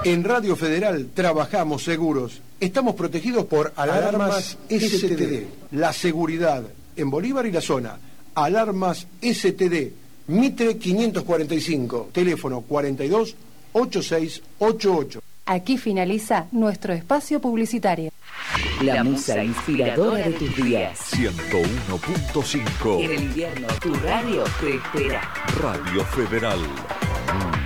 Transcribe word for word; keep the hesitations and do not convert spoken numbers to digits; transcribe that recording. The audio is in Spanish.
En Radio Federal trabajamos seguros. Estamos protegidos por Alarmas S T D. La seguridad en Bolívar y la zona. Alarmas S T D. Mitre quinientos cuarenta y cinco. Teléfono cuarenta y dos, ochenta y seis ochenta y ocho. Aquí finaliza nuestro espacio publicitario. La musa inspiradora de tus días. ciento uno punto cinco. En el invierno, tu radio te espera. Radio Federal.